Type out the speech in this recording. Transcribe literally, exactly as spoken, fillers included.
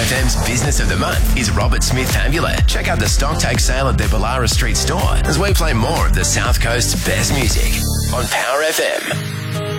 F M's Business of the Month is Robert Smith Amulet. Check out the stock take sale at their Ballara Street store as we play more of the South Coast's best music on Power F M.